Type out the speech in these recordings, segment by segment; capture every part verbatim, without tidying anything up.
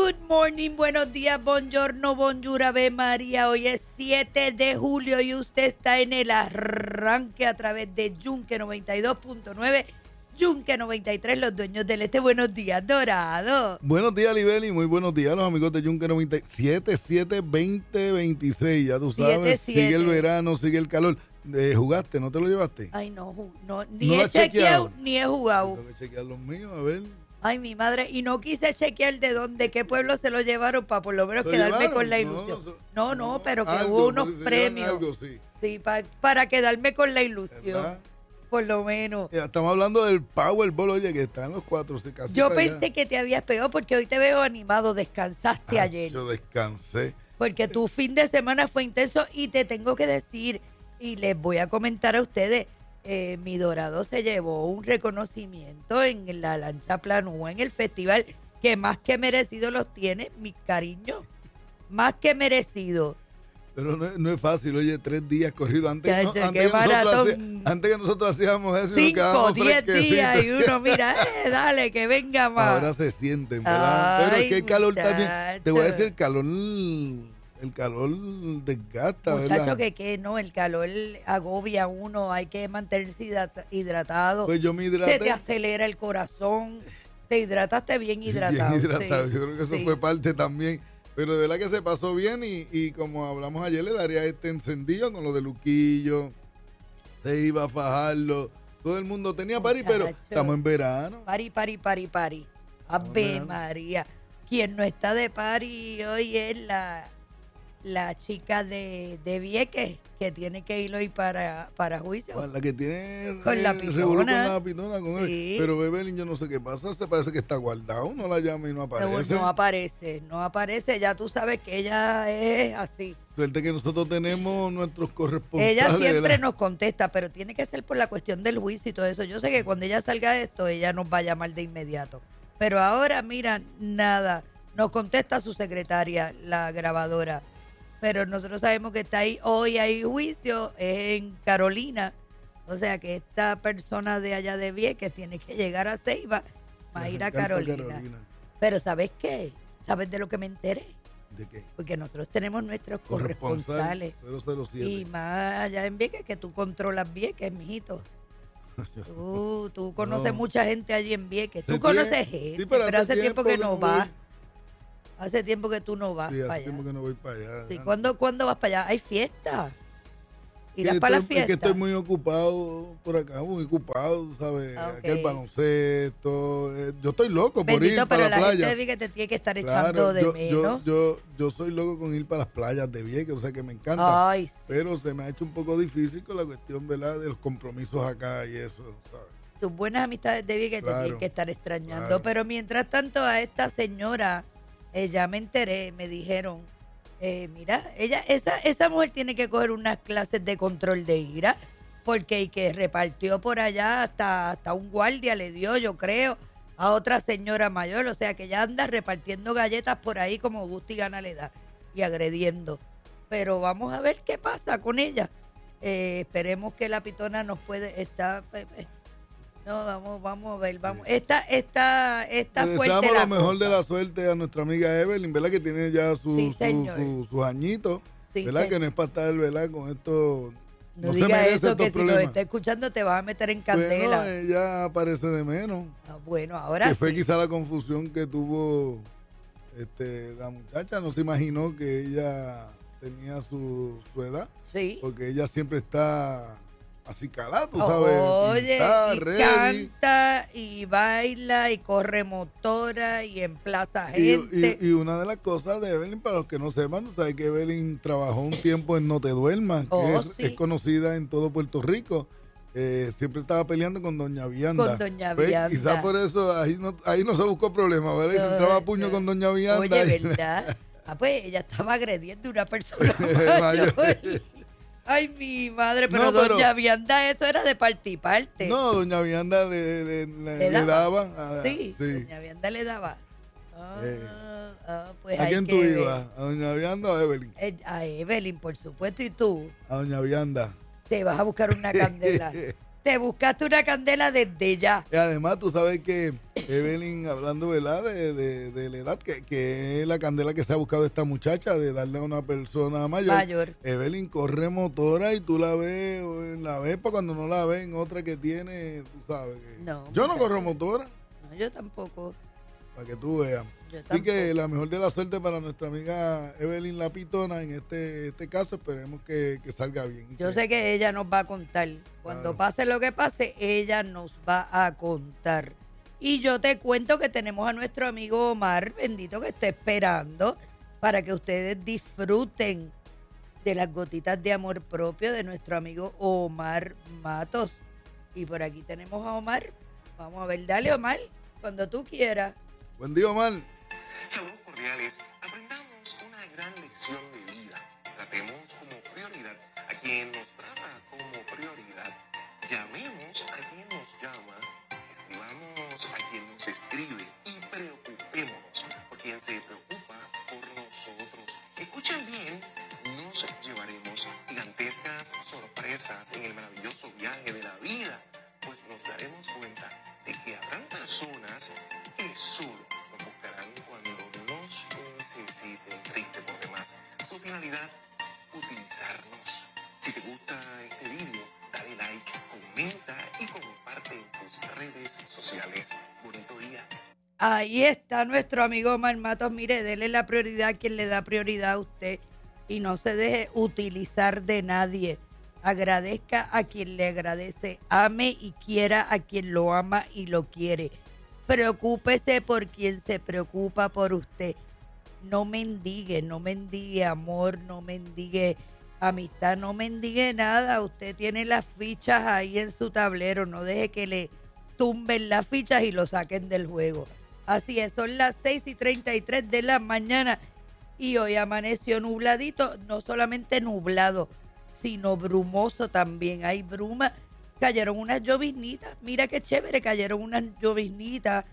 Good morning, buenos días, buongiorno, bonjour, ave María. Hoy es siete de julio y usted está en el arranque a través de Yunque noventa y dos punto nueve, Yunque noventa y tres, los dueños del este. Buenos días, Dorado. Buenos días, Libeli, muy buenos días a los amigos de Yunque noventa y siete, siete, veinte, veintiséis. Ya tú sabes, siete, siete. sigue el verano, sigue el calor. Eh, ¿Jugaste? ¿No te lo llevaste? Ay, no, no ni ¿No lo he has chequeado? chequeado ni he jugado. Tengo que chequear los míos, a ver. Ay, mi madre, y no quise chequear de dónde, qué pueblo se lo llevaron para por lo menos ¿Lo quedarme llevaron? con la No, ilusión. no, No, no, no, pero que algo, hubo unos porque se premios. llevan algo, sí. Sí, pa- para quedarme con la ilusión, ¿Verdad? por lo menos. Ya estamos hablando del Powerball, oye, que está en los cuatro. Se casi Yo para allá. pensé que te habías pegado porque hoy te veo animado, descansaste Ah, ayer. Yo descansé. Porque tu fin de semana fue intenso y te tengo que decir, y les voy a comentar a ustedes, eh, mi Dorado se llevó un reconocimiento en la lancha planúa en el festival que más que merecido los tiene, mi cariño, más que merecido. Pero no, es- no es fácil, oye, tres días corridos. Antes, Ya, no- che, antes, qué que nosotros maratón. hacía- antes que nosotros hacíamos eso y nos Cinco, quedábamos diez días y fresquecitos. uno mira, eh, dale, que venga más. Ahora se sienten, ¿verdad? Pero es Ay, que el calor también. Te voy a muchacho. decir, el calor, el calor desgasta, Muchacho, ¿verdad? que que no, el calor agobia a uno, hay que mantenerse hidrata- hidratado. Pues yo me Se te hidraté. acelera el corazón, te hidrataste bien hidratado. Bien hidratado. sí, Yo creo que eso sí. fue parte también. Pero de verdad que se pasó bien y, y como hablamos ayer, le daría este encendido con lo de Luquillo. Se iba a fajarlo. Todo el mundo tenía party, pero Muchacho. estamos en verano. Pari, pari, pari, pari. Ave Bueno. María. Quien no está de pari hoy es la, la chica de, de Vieques, que tiene que ir hoy para, para juicio. La que tiene Con la el revolú con pitona. la pitona con él. Sí. Pero Bebelín, yo no sé qué pasa. Se parece que está guardado. No la llama y no No, aparece. no aparece, no aparece. Ya tú sabes que ella es así. Suerte que nosotros tenemos nuestros corresponsales. Ella siempre ¿verdad? nos contesta, pero tiene que ser por la cuestión del juicio y todo eso. Yo sé que cuando ella salga de esto, ella nos va a llamar de inmediato. Pero ahora, mira, nada. Nos contesta su secretaria, la grabadora. Pero nosotros sabemos que está ahí. Hoy hay juicio, es en Carolina. O sea que esta persona de allá de Vieques tiene que llegar a Ceiba para ir a Arrancar pa' Carolina. Pero ¿sabes qué? ¿Sabes de lo que me enteré? ¿De qué? Porque nosotros tenemos nuestros Corresponsal corresponsales. cero cero siete. Y más allá en Vieques, que tú controlas Vieques, mijito. Tú, tú conoces No. mucha gente allí en Vieques. Tú Hace conoces tiempo. gente, Sí, pero, pero hace hace tiempo, tiempo que que no no vas. voy. Hace tiempo que tú no vas Sí, para hace allá. tiempo que no voy para allá. Sí, ¿cuándo, ¿Cuándo vas para allá? Hay fiesta. ¿Irás Que para la estoy- Es que fiesta? estoy muy ocupado por acá, muy ocupado, ¿sabes? Ah, Aquí el ok. baloncesto. eh, yo estoy loco por Bendito, ir pero para la la gente playa. de Vieques te tiene que estar Claro, echando de yo, menos. yo, yo, yo soy loco con ir para las playas de Vieques, o sea que me encanta. Ay, sí. Pero se me ha hecho un poco difícil con la cuestión, ¿verdad? De los compromisos acá y eso, ¿sabes? Tus buenas amistades de Vieques te Claro, tienen que estar extrañando. claro. Pero mientras tanto, a esta señora, eh, ya me enteré, me dijeron, eh, mira, ella, esa, esa mujer tiene que coger unas clases de control de ira, porque y que repartió por allá hasta, hasta un guardia le dio, yo creo, a otra señora mayor. O sea que ella anda repartiendo galletas por ahí como gusto y gana le da, y agrediendo. Pero vamos a ver qué pasa con ella. Eh, esperemos que la pitona nos puede estar. No, vamos, vamos a ver, vamos. Esta, esta, esta Le fuerte deseamos la lo mejor cosa. de la suerte a nuestra amiga Evelyn, ¿verdad? Que tiene ya su, Sí, su- señor. su- sus añitos, Sí, ¿verdad? señor. Que no es para estar, ¿verdad? Con esto. No, No, se diga merece eso, que estos si nos problemas. está escuchando te vas a meter en candela. Bueno, ella aparece de menos. Ah, bueno, ahora Que fue sí. quizá la confusión que tuvo este, la muchacha. No se imaginó que ella tenía su, su edad. Sí. Porque ella siempre está así calada, tú sabes. Oye, pintada, y ready. canta, y baila, y corre motora, y emplaza Y, gente. y- y una de las cosas de Evelyn, para los que no sepan, tú sabes que Evelyn trabajó un tiempo en No Te Duermas, que Oh, es, sí. es conocida en todo Puerto Rico. Eh, siempre estaba peleando con Doña Vianda. Con Doña Pues, Vianda. Quizás por eso ahí no, ahí no se buscó problema, ¿verdad? Y se No, entraba a puño no. con Doña Vianda. Oye, y- ¿verdad? Ah, pues ella estaba agrediendo a una persona Mayor. mayor. Ay, mi madre, pero No, pero- Doña Vianda, eso era de parte y parte. No, Doña Vianda le, le- le- ¿Le le daba? daba. a- Sí, sí. Doña Vianda le daba. Ah, Eh. ah, pues ¿A hay quién que tú ver. ibas? ¿A Doña Vianda o a Evelyn? Eh, A Evelyn, por supuesto, y tú A Doña Vianda. te vas a buscar una candela. te buscaste una candela desde ya. Y además, tú sabes que Evelyn, hablando, ¿verdad?, de, de, de la edad, que, que es la candela que se ha buscado esta muchacha, de darle a una persona mayor. Mayor. Evelyn corre motora y tú la ves, o la ves para cuando no la ven, otra que tiene, tú sabes. Que No, yo no muchacha. corro motora, No, yo tampoco. para que tú veas. Yo Así que tampoco. la mejor de la suerte para nuestra amiga Evelyn La Pitona en este, este caso. Esperemos que, que salga bien. y Yo que- sé que ella nos va a contar. Cuando Claro. pase lo que pase, ella nos va a contar. Y yo te cuento que tenemos a nuestro amigo Omar, bendito, que está esperando para que ustedes disfruten de las gotitas de amor propio de nuestro amigo Omar Matos. Y por aquí tenemos a Omar. Vamos a ver, dale Omar, cuando tú quieras. Buen día, Omar. Saludos cordiales. Aprendamos una gran lección de vida. Tratemos como prioridad a quien nos trata como prioridad. Llamemos a quien nos llama. Escribamos a quien nos escribe. Y preocupémonos por quien se preocupa por nosotros. Escuchen bien, nos llevaremos gigantescas sorpresas en el maravilloso viaje de la vida. Pues nos daremos cuenta de que habrán personas que solo nos buscarán cuando nos necesiten, triste por demás. Su finalidad, utilizarnos. Si te gusta este video, dale like, comenta y comparte en tus redes sociales. Bonito día. Ahí está nuestro amigo Omar Matos. Mire, dele la prioridad a quien le da prioridad a usted y no se deje utilizar de nadie. Agradezca a quien le agradece, ame y quiera a quien lo ama y lo quiere. Preocúpese por quien se preocupa por usted. No mendigue, no mendigue amor, no mendigue amistad, no mendigue nada. Usted tiene las fichas ahí en su tablero, no deje que le tumben las fichas y lo saquen del juego. Así es, son las seis y treinta y tres de la mañana y hoy amaneció nubladito, no solamente nublado, sino brumoso también. Hay bruma, cayeron unas lloviznitas, mira qué chévere, cayeron unas lloviznitas,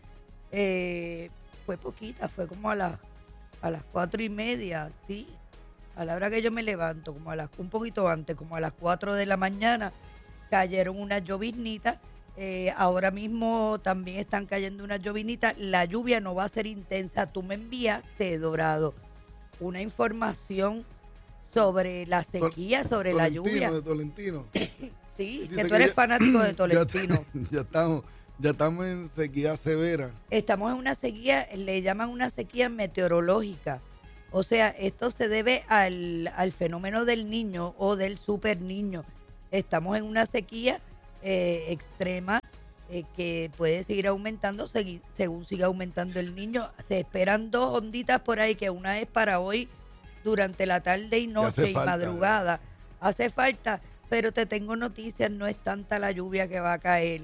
eh, fue poquita, fue como a las, a las cuatro y media, ¿sí? A la hora que yo me levanto, como a las, un poquito antes, como a las cuatro de la mañana, cayeron unas lloviznitas. Eh, ahora mismo también están cayendo unas lloviznitas. La lluvia no va a ser intensa. Tú me enviaste, Dorado, una información sobre la sequía, sobre la Tolentino, lluvia. de Tolentino. Sí, Dice que tú que eres ya- fanático de Ya, Tolentino. ya estamos, ya estamos en sequía severa. Estamos en una sequía, le llaman una sequía meteorológica. O sea, esto se debe al, al fenómeno del niño o del super niño. Estamos en una sequía eh, extrema eh, que puede seguir aumentando segui- según siga aumentando el niño. Se esperan dos onditas por ahí, que una es para hoy durante la tarde y noche y falta, madrugada. Hace falta, pero te tengo noticias, no es tanta la lluvia que va a caer,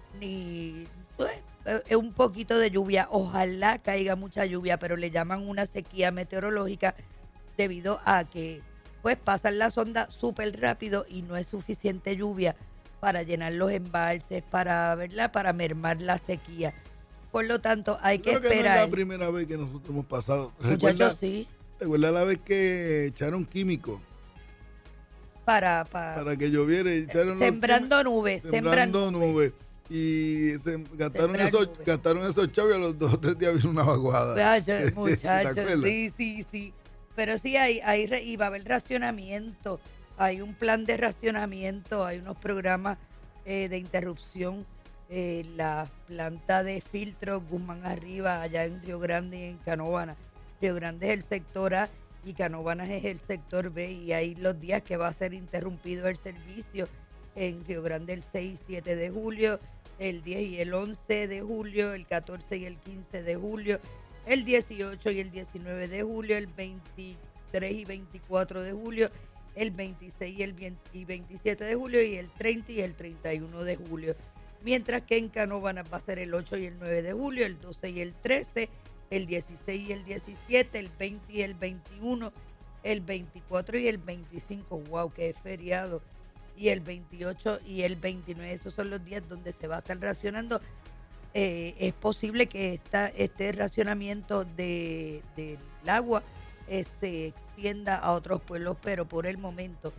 ni pues, es un poquito de lluvia. Ojalá caiga mucha lluvia, pero le llaman una sequía meteorológica debido a que pues pasan las ondas súper rápido y no es suficiente lluvia para llenar los embalses, para, ¿verdad? Para mermar la sequía. Por lo tanto, hay Yo que creo que no es esperar. la primera vez que nosotros hemos pasado. ¿Recuerdas, Muchachos, sí, ¿Te acuerdas la vez que echaron químico para, para, para que lloviera? Y echaron los sembrando químicos? nubes, Sembrando sembrando nubes. nubes. Y se gastaron Sembrar esos, nubes. gastaron esos chavos y a los dos o tres días vino una vaguada. Muchachos, ¿Te muchachos, acuerdas? sí, sí, sí. Pero sí, hay, hay, re- y va a haber racionamiento. Hay un plan de racionamiento, hay unos programas eh, de interrupción. Eh, la planta de filtro Guzmán Arriba, allá en Río Grande y en Canóvanas. Río Grande es el sector A y Canóvanas es el sector B. Y hay los días que va a ser interrumpido el servicio. En Río Grande el seis y siete de julio, el diez y el once de julio, el catorce y el quince de julio, el dieciocho y el diecinueve de julio, el veintitrés y veinticuatro de julio, el veintiséis y el veintisiete de julio y el treinta y el treinta y uno de julio. Mientras que en Canóvanas va a ser el ocho y el nueve de julio, el doce y el trece, el dieciséis y el diecisiete, el veinte y el veintiuno, el veinticuatro y el veinticinco, wow, que es feriado, y el veintiocho y el veintinueve, esos son los días donde se va a estar racionando. Eh, es posible que esta, este racionamiento de, del agua eh, se extienda a otros pueblos, pero por el momento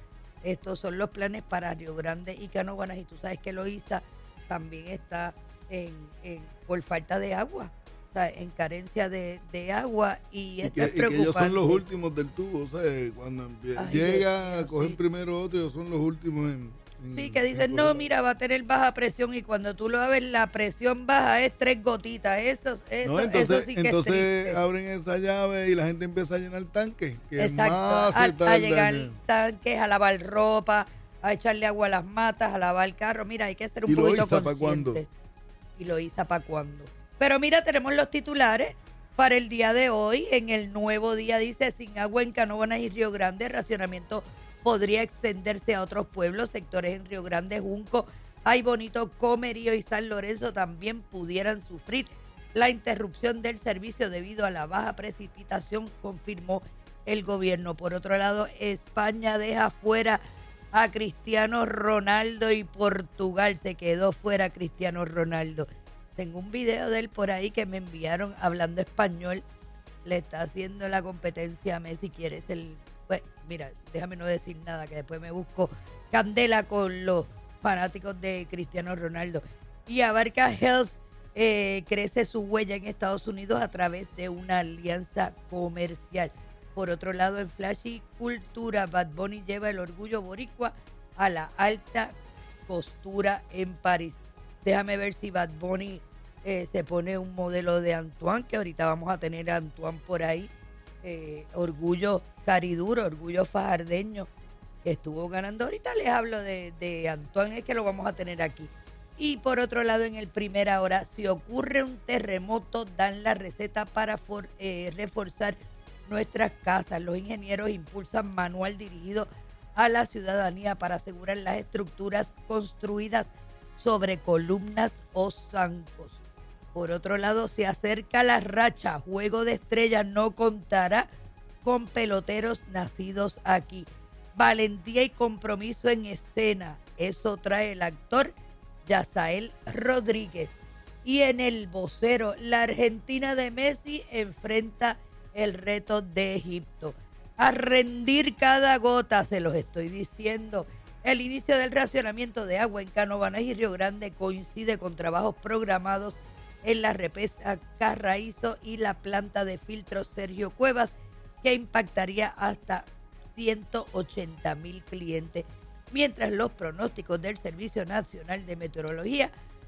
Estos son los planes para Río Grande y Canóvanas, y tú sabes que Loíza también está en, en por falta de agua, o sea, en carencia de, de agua, y, y, esto que, es y que preocupante. ellos son los últimos del tubo, o sea, cuando empie- Ay, llega Dios mío, a coger sí. primero otro, ellos son los últimos en... en- Sí, que en dicen, coger no, la- mira, va a tener baja presión, y cuando tú lo ves, la presión baja es tres gotitas. Eso, eso, No, entonces, eso sí que entonces es triste. abren esa llave y la gente empieza a llenar tanques. Que Exacto, más a, se a tarda llegar en- tanques, a lavar ropa, a echarle agua a las matas, a lavar el carro. Mira, hay que ser un ¿Y lo poquito hizo pa' consciente. cuándo? Y lo hizo para cuándo. Pero mira, tenemos los titulares para el día de hoy. En el Nuevo Día dice, sin agua en Canóvanas y Río Grande, el racionamiento podría extenderse a otros pueblos, sectores en Río Grande, Junco, Ay Bonito, Comerío y San Lorenzo también pudieran sufrir la interrupción del servicio debido a la baja precipitación, confirmó el gobierno. Por otro lado, España deja fuera a Cristiano Ronaldo y Portugal se quedó fuera Cristiano Ronaldo. Tengo un video de él por ahí que me enviaron hablando español. Le está haciendo la competencia a Messi. ¿Quieres el...? Pues mira, déjame no decir nada, que después me busco candela con los fanáticos de Cristiano Ronaldo. Y Abarca Health eh, crece su huella en Estados Unidos a través de una alianza comercial. Por otro lado, en Flashy Cultura, Bad Bunny lleva el orgullo boricua a la alta costura en París. Déjame ver si Bad Bunny eh, se pone un modelo de Antoine, que ahorita vamos a tener a Antoine por ahí. Eh, orgullo cariduro, orgullo fajardeño, que estuvo ganando. Ahorita les hablo de, de Antoine, es que lo vamos a tener aquí. Y por otro lado, en el Primera Hora, si ocurre un terremoto, dan la receta para for, eh, reforzar nuestras casas. Los ingenieros impulsan manual dirigido a la ciudadanía para asegurar las estructuras construidas sobre columnas o zancos. Por otro lado, se acerca la racha. Juego de Estrellas no contará con peloteros nacidos aquí. Valentía y compromiso en escena. Eso trae el actor Yasael Rodríguez. Y en El Vocero, la Argentina de Messi enfrenta el reto de Egipto. A rendir cada gota, se los estoy diciendo. El inicio del racionamiento de agua en Canóvanas y Río Grande coincide con trabajos programados en la represa Carraízo y la planta de filtros Sergio Cuevas, que impactaría hasta ciento ochenta mil clientes, mientras los pronósticos del Servicio Nacional de Meteorología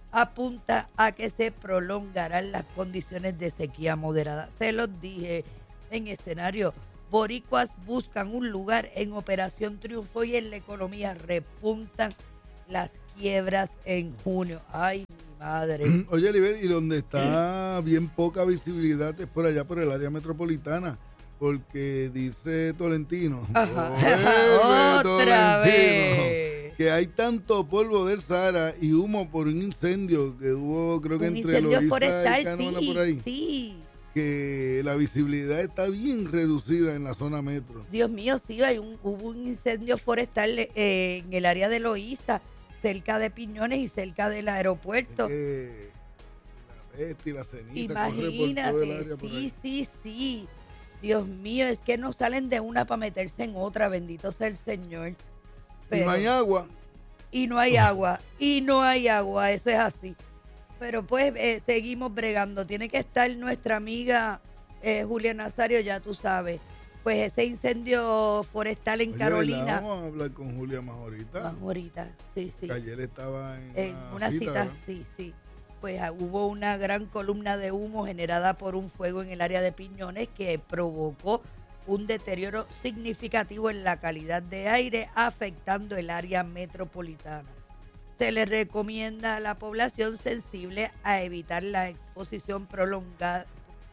apunta a que se prolongarán las condiciones de sequía moderada. Se los dije, en escenario, boricuas buscan un lugar en Operación Triunfo y en la economía repuntan las quiebras en junio. Ay, mi madre. Oye, Libel, y donde está bien poca visibilidad es por allá, por el área metropolitana, porque dice Tolentino, Ajá. vuelve Otra Tolentino, vez. que hay tanto polvo del Sahara y humo por un incendio que hubo, creo que Un entre incendio Loíza y forestal, Canóvanas sí, por ahí, sí. que la visibilidad está bien reducida en la zona metro. Dios mío, sí, hay un, hubo un incendio forestal eh, en el área de Loíza, cerca de Piñones y cerca del aeropuerto. Es que la peste y la ceniza corre por todo el Imagínate, área por sí, ahí. sí, sí. Dios mío, es que no salen de una para meterse en otra, bendito sea el Señor. Y Pero- no hay agua. y no hay agua, y no hay agua, eso es así. Pero pues eh, seguimos bregando. Tiene que estar nuestra amiga eh, Julia Nazario, ya tú sabes. Pues ese incendio forestal en Oye, Carolina. ¿verdad? Vamos a hablar con Julia más ahorita. Más ahorita, sí, sí. Que ayer estaba en, En una cita, ¿verdad? sí, sí. Pues ah, hubo una gran columna de humo generada por un fuego en el área de Piñones que provocó un deterioro significativo en la calidad de aire, afectando el área metropolitana. Se le recomienda a la población sensible a evitar la exposición prolongada,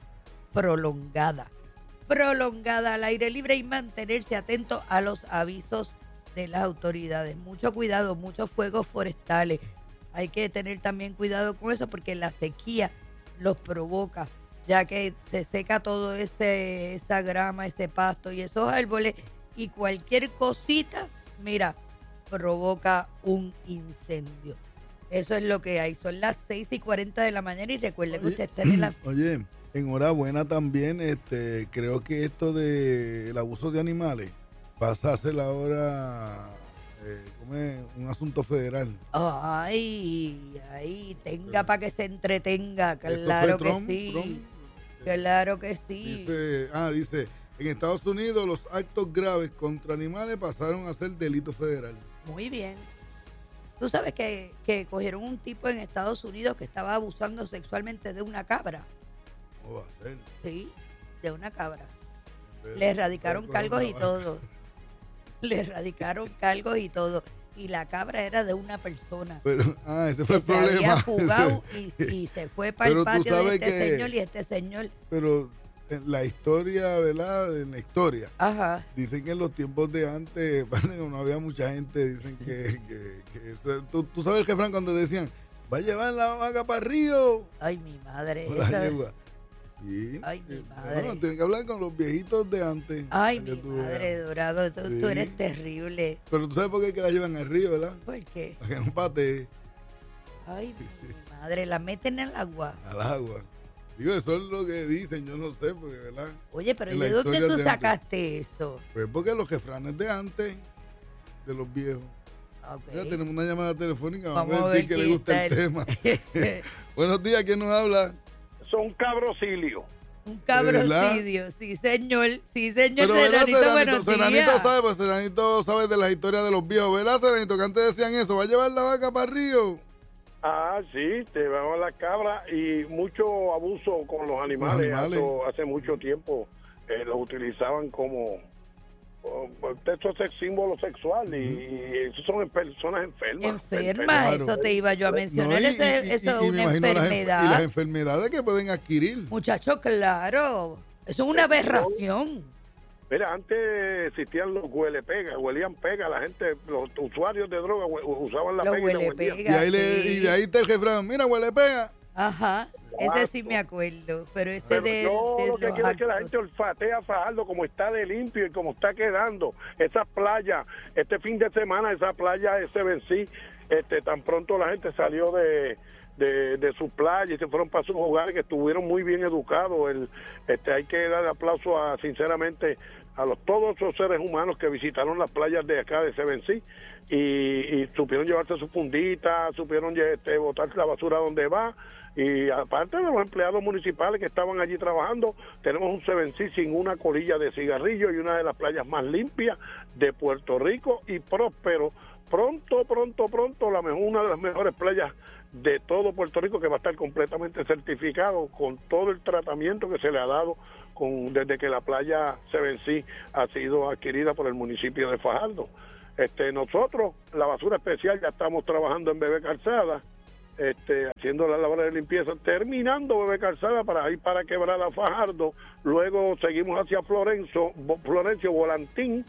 prolongada, prolongada al aire libre y mantenerse atento a los avisos de las autoridades. Mucho cuidado, muchos fuegos forestales. Hay que tener también cuidado con eso porque la sequía los provoca, ya que se seca todo ese esa grama, ese pasto y esos árboles, y cualquier cosita, mira, provoca un incendio. Eso es lo que hay. Son las seis y cuarenta de la mañana y recuerden que Oye, usted está en la... Oye, enhorabuena también, este, creo que esto del abuso de animales pasa a ser ahora eh, ¿cómo es? Un asunto federal. Ay, ay, tenga para que se entretenga, Eso fue claro que Trump, sí. Trump. Claro que sí. Dice, ah, dice, en Estados Unidos los actos graves contra animales pasaron a ser delito federal. Muy bien. Tú sabes que, que cogieron un tipo en Estados Unidos que estaba abusando sexualmente de una cabra. ¿Cómo va a ser? Sí, de una cabra. De- Le erradicaron de- cargos y de- todo. Le erradicaron cargos y todo. Y la cabra era de una persona. Pero, ah, ese fue Que el se problema. había fugado y, y se fue para Pero el tú patio de sabes este que- señor y este señor. Pero en la historia, ¿verdad? En la historia. Ajá. Dicen que en los tiempos de antes, bueno, no había mucha gente, dicen que, que, que eso- tú, tú sabes que Fran cuando decían, va a llevar la vaca para el río. Ay, mi madre. o la esa- yegua. Sí. Ay, mi Eh, madre. bueno, tienen que hablar con los viejitos de antes. Ay, para que mi tú madre, veas. Dorado. Tú, Sí. tú eres terrible. Pero tú sabes por qué es que la llevan al río, ¿verdad? ¿Por qué? Para que no patee Ay, mi madre. La meten en el agua. al agua. Digo, eso es lo que dicen, yo no sé, porque, ¿verdad? Oye, pero En ¿y la de dónde historia tú de antes. sacaste eso? Pues porque los jefranes de antes, de los viejos. Ok. Ya tenemos una llamada telefónica, vamos, Vamos a a decir ver que le quién gusta el está tema. Buenos días, ¿quién nos habla? Son cabrocilio. Un cabrocidio, sí señor, sí señor, Pero, ¿verdad, Serranito, Serranito? buenos Serranito días. sabe, pues Serranito sabe de la historia de los viejos, ¿verdad, Serranito? Que antes decían eso, ¿va a llevar la vaca para el río? Ah, sí, te vamos a la cabra y mucho abuso con los animales. animales. Hace, hace mucho tiempo eh, los utilizaban como oh, texto sex símbolo sexual y, y esos son personas enfermas. Enferma, Claro. eso te iba yo a mencionar, No, y- eso, es- y- eso y- es y me una imagino las enf- enfermedad. y las enfermedades que pueden adquirir. Muchacho, claro, eso es una aberración. Mira, antes existían los huele pega, huelían pega, la gente, los usuarios de droga hue- usaban la Los pega y la huele huelían. Y, pega, ahí le, sí. y de ahí está el jefrán, mira, huele pega. Ajá, ese Exacto. sí me acuerdo, pero ese Pero de, yo de lo que los quiero es que la actos. gente olfatea Fajardo como está de limpio y como está quedando. Esa playa, este fin de semana, esa playa ese vencí, este, tan pronto la gente salió de, de, de su playa y se fueron para sus hogares, que estuvieron muy bien educados. El, este, hay que dar aplauso a, sinceramente, a los todos esos seres humanos que visitaron las playas de acá de Sevencí y, y supieron llevarse su fundita, supieron este, botar la basura donde va. Y aparte de los empleados municipales que estaban allí trabajando, tenemos un Sevencí sin una colilla de cigarrillo y una de las playas más limpias de Puerto Rico y próspero. Pronto, pronto, pronto, la mejor, una de las mejores playas de todo Puerto Rico, que va a estar completamente certificado con todo el tratamiento que se le ha dado con desde que la playa Sevencí ha sido adquirida por el municipio de Fajardo. Este, nosotros, la basura especial, ya estamos trabajando en Bebé Calzada, este, haciendo la labor de limpieza, terminando Bebé Calzada para ir para Quebrada Fajardo, luego seguimos hacia Florencio, Florencio Volantín,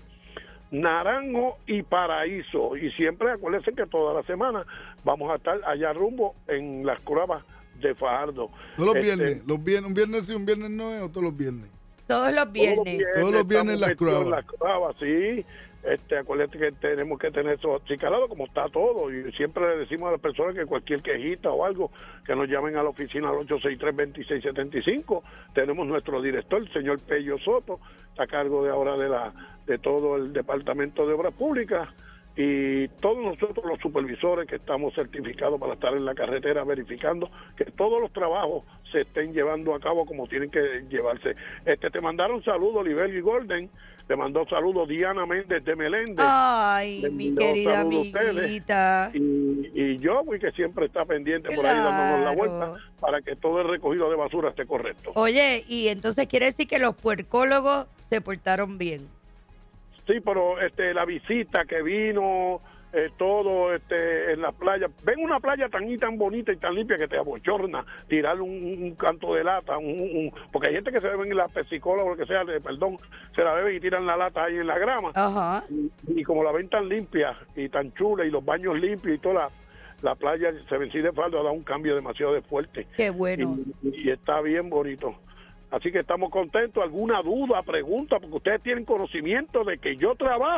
Naranjo y Paraíso, y siempre acuérdense que toda la semana vamos a estar allá rumbo en las cuevas de Fajardo. Todos los Este, viernes, los viernes, un viernes sí, un viernes no es, o todos los viernes. Todos los viernes. Todos los viernes estamos las metidos en cuevas. las cuevas, sí. Este, acuérdate que tenemos que tener eso acicalado como está todo, y siempre le decimos a las personas que cualquier quejita o algo, que nos llamen a la oficina al ocho seis tres, dos seis siete cinco. Tenemos nuestro director, el señor Pello Soto, está a cargo de ahora de la de todo el Departamento de Obras Públicas, y todos nosotros los supervisores que estamos certificados para estar en la carretera verificando que todos los trabajos se estén llevando a cabo como tienen que llevarse. Este, te mandaron saludos Oliver y Golden, le mandó saludos Diana Méndez de Meléndez. Ay, Le mi mandó querida saludos a ustedes. amiguita. Y, y yo, güey, que siempre está pendiente por ahí dándonos la Claro. vuelta para que todo el recogido de basura esté correcto. Oye, y entonces quiere decir que los puercólogos se portaron bien. Sí, pero este, la visita que vino, eh, todo este, en la playa, ven una playa tan y tan bonita y tan limpia que te abochorna tirar un, un canto de lata, un, un- porque hay gente que se beben en la pesicola o lo que sea, de- perdón, se la beben y tiran la lata ahí en la grama. Ajá. Y, y como la ven tan limpia y tan chula y los baños limpios y toda la, la playa se vencí de falda, ha dado un cambio demasiado de fuerte. Qué bueno. Y, y está bien bonito. Así que estamos contentos. ¿Alguna duda, pregunta? Porque ustedes tienen conocimiento de que yo trabajo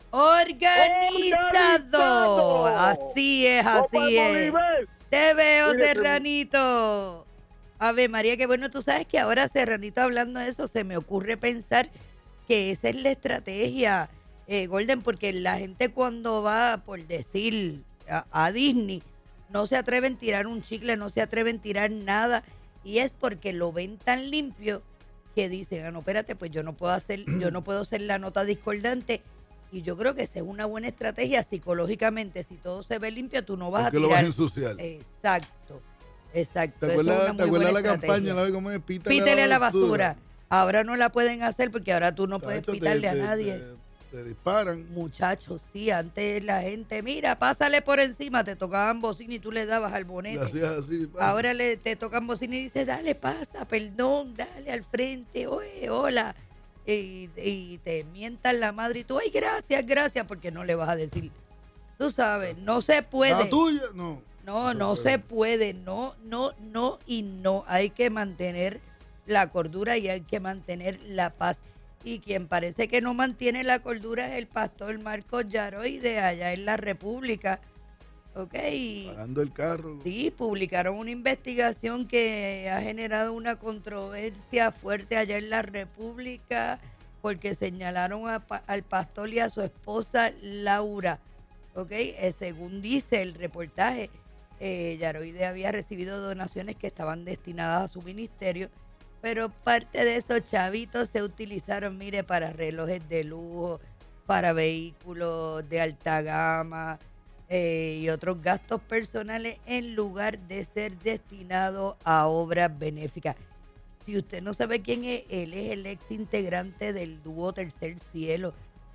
Organizado. organizado. Así es, como así el es. Bolívar. Te veo, Mire, Serranito. A ver, María, qué bueno, tú sabes que ahora Serranito hablando de eso, se me ocurre pensar que esa es la estrategia. eh, Golden, porque la gente cuando va, por decir, a, a Disney, no se atreven a tirar un chicle, no se atreven a tirar nada, y es porque lo ven tan limpio que dicen, ah, no, espérate, pues yo no puedo hacer, yo no puedo hacer la nota discordante. Y yo creo que esa es una buena estrategia psicológicamente. Si todo se ve limpio, tú no vas ¿Por qué a lo tirar. vas a ensuciar? Exacto, exacto. ¿Te Eso es acuerdas, una ¿te muy acuerdas buena la estrategia. campaña? ¿La ves cómo es? Pítale, Pítele a la basura. Ahora no la pueden hacer porque ahora tú no puedes Tacho, te- pitarle a te- nadie. Te, te disparan. Muchachos, sí, antes la gente, mira, pásale por encima, te tocaban bocina y tú le dabas al Y bonete. hacías así. pa. Ahora le, te tocan bocina y dices, dale, pasa, perdón, dale al frente, oye, hola. Y, y te mientan la madre y tú, ay, gracias, gracias, porque no le vas a decir. Tú sabes, no se puede. La tuya, no. No, no se puede, no, no, no y no. Hay que mantener la cordura y hay que mantener la paz. Y quien parece que no mantiene la cordura es el pastor Marcos Yaroy de allá en la República. ¿Ok? Y Pagando el carro. sí, publicaron una investigación que ha generado una controversia fuerte allá en la República porque señalaron a pa- al pastor y a su esposa Laura. ¿Ok? Eh, según dice el reportaje, eh, Yaroide había recibido donaciones que estaban destinadas a su ministerio, pero parte de esos chavitos se utilizaron, mire, para relojes de lujo, para vehículos de alta gama eh, y otros gastos personales en lugar de ser destinado a obras benéficas. Si usted no sabe quién es, él es el ex integrante del dúo Tercer Cielo,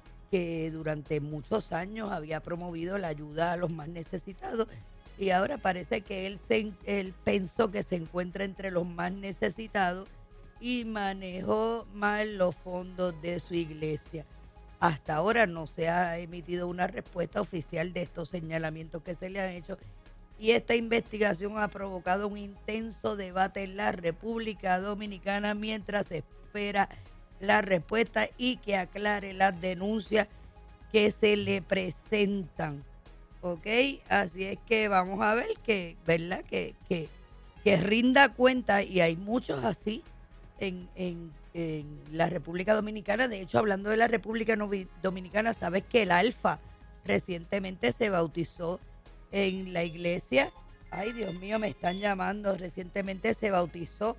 que durante muchos años había promovido la ayuda a los más necesitados y ahora parece que él, se, él pensó que se encuentra entre los más necesitados y manejó mal los fondos de su iglesia. Hasta ahora no se ha emitido una respuesta oficial de estos señalamientos que se le han hecho y esta investigación ha provocado un intenso debate en la República Dominicana mientras se espera la respuesta y que aclare las denuncias que se le presentan. ¿Ok? Así es que vamos a ver que, ¿verdad? Que, que, que rinda cuenta y hay muchos así en, en, en la República Dominicana. De hecho, hablando de la República Novi- Dominicana, sabes que el Alfa recientemente se bautizó en la iglesia. Ay, Dios mío, me están llamando. Recientemente se bautizó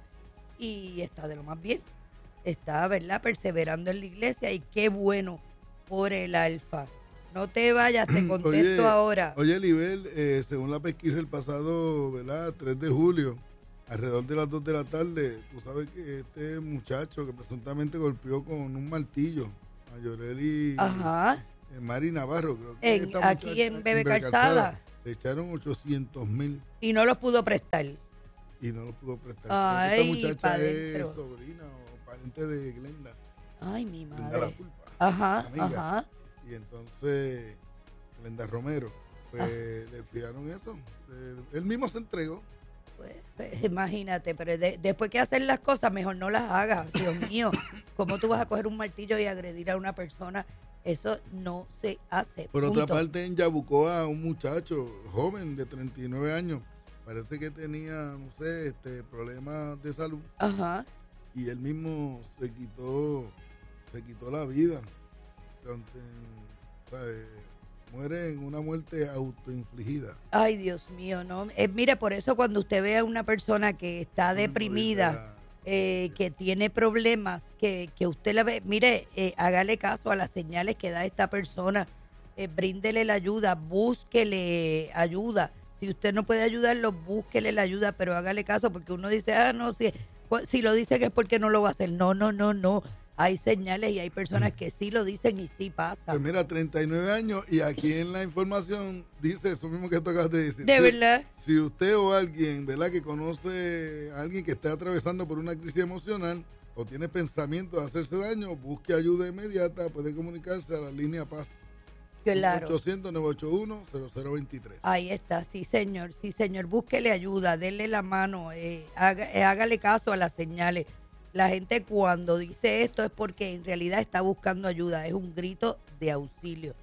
y está de lo más bien. Está, ¿verdad?, perseverando en la iglesia y qué bueno por el Alfa. No te vayas, te contesto Oye, ahora. Oye, Libel, eh, según la pesquisa el pasado, ¿verdad? tres de julio, alrededor de las dos de la tarde, tú sabes que este muchacho que presuntamente golpeó con un martillo a Yoreli Ajá. eh, Mari Navarro, creo que En- esta aquí muchacha- en Bebe Calzada. le echaron ochocientos mil Y no los pudo prestar. y no lo pudo prestar. Ay, Esta muchacha pa' es dentro. sobrina o pariente de Glenda. Ay, mi Glenda La madre. Culpa. Ajá, amiga. ajá. Y entonces, Glenda Romero, pues Ah. le fijaron eso. Eh, él mismo se entregó. Pues, pues, imagínate, pero de- después que hacen las cosas, mejor no las hagas. Dios mío, ¿cómo tú vas a coger un martillo y agredir a una persona? Eso no se hace. Por otra punto. parte, en Yabucoa, un muchacho joven de treinta y nueve años, parece que tenía, no sé, este problemas de salud Ajá. y él mismo se quitó, se quitó la vida. O sea, en- o sea, eh, muere en una muerte autoinfligida. Ay, Dios mío, no. Eh, mire, por eso cuando usted ve a una persona que está deprimida, eh, que tiene problemas, que, que usted la ve, mire, eh, hágale caso a las señales que da esta persona, eh, bríndele la ayuda, búsquele ayuda. Si usted no puede ayudarlo, búsquele la ayuda, pero hágale caso porque uno dice, ah, no, si, si lo dice que es porque no lo va a hacer. No, no, no, no. Hay señales y hay personas que sí lo dicen y sí pasa. Pues mira, treinta y nueve años y aquí en la información dice eso mismo que tú acabas de decir. ¿De Si- verdad? Si usted o alguien, ¿verdad?, que conoce a alguien que esté atravesando por una crisis emocional o tiene pensamiento de hacerse daño, busque ayuda inmediata, puede comunicarse a la línea Paz. Claro. ochocientos, nueve ocho uno, cero cero veintitrés. Ahí está, sí señor, sí señor, búsquele ayuda, denle la mano, eh, haga- eh, hágale caso a las señales. La gente cuando dice esto es porque en realidad está buscando ayuda, es un grito de auxilio.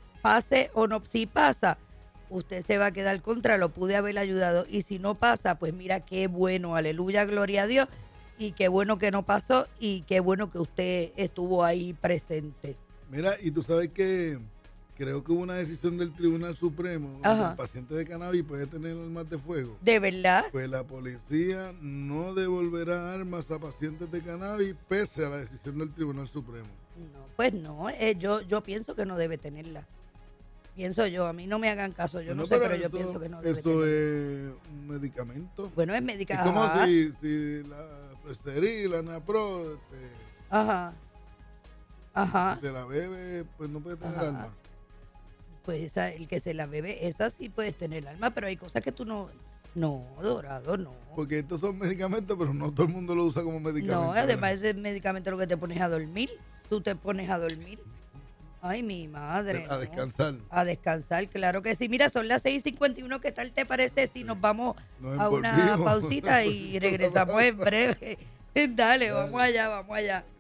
Pase o no, si pasa, usted se va a quedar contra, lo pude haber ayudado, y si no pasa, pues mira qué bueno, aleluya, gloria a Dios, y qué bueno que no pasó, y qué bueno que usted estuvo ahí presente. Mira, y tú sabes que creo que hubo una decisión del Tribunal Supremo donde Ajá. el paciente de cannabis puede tener armas de fuego. ¿De verdad? Pues la policía no devolverá armas a pacientes de cannabis pese a la decisión del Tribunal Supremo. No, pues no, eh, yo, yo pienso que no debe tenerla. Pienso yo, a mí no me hagan caso, yo no, sé, pero yo eso- pienso que no debe Eso tenerla. es un medicamento. Bueno, es médica. Es como Ajá. si, si la Freseril, la Napro, este, Ajá. Ajá. si te la bebe, pues no puede tener Ajá. armas. Pues esa, el que se la bebe, esa sí puedes tener alma, pero hay cosas que tú no. No, Dorado, no. Porque estos son medicamentos, pero no todo el mundo lo usa como medicamento. No, además ese medicamento es lo que te pones a dormir. Tú te pones a dormir. Ay, mi madre. A ¿no? descansar. A descansar, claro que sí. Mira, son las seis y cincuenta y uno. ¿Qué tal te parece si nos vamos Nos a una envolvimos. pausita y regresamos en breve? Dale, vamos allá, vamos allá.